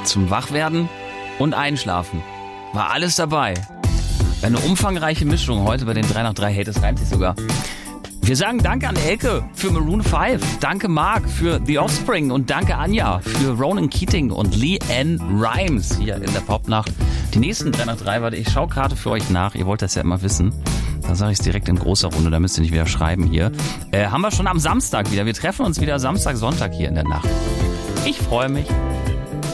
zum Wachwerden und Einschlafen. War alles dabei. Eine umfangreiche Mischung heute bei den 3 nach 3. Hey, das reimt sich sogar. Wir sagen danke an Elke für Maroon 5, danke Mark für The Offspring und danke Anja für Ronan Keating und Leanne Rimes hier in der Popnacht. Die nächsten 3 nach 3, warte, ich schaue gerade für euch nach, ihr wollt das ja immer wissen. Da sage ich es direkt in großer Runde, da müsst ihr nicht wieder schreiben hier. Haben wir schon am Samstag wieder, wir treffen uns wieder Samstag, Sonntag hier in der Nacht. Ich freue mich.